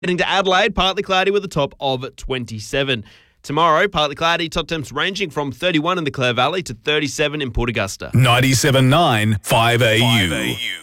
Heading to Adelaide, partly cloudy with a top of 27. Tomorrow, partly cloudy, top temps ranging from 31 in the Clare Valley to 37 in Port Augusta. 97.9 5AU.